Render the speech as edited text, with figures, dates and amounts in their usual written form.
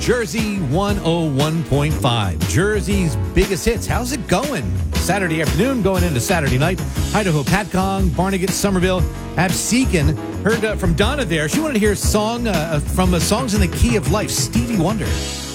Jersey 101.5. Jersey's biggest hits. How's it going? Saturday afternoon, going into Saturday night. Idaho, Patcong, Barnegat, Somerville, Absecon. Heard from Donna there. She wanted to hear a song from Songs in the Key of Life, Stevie Wonder.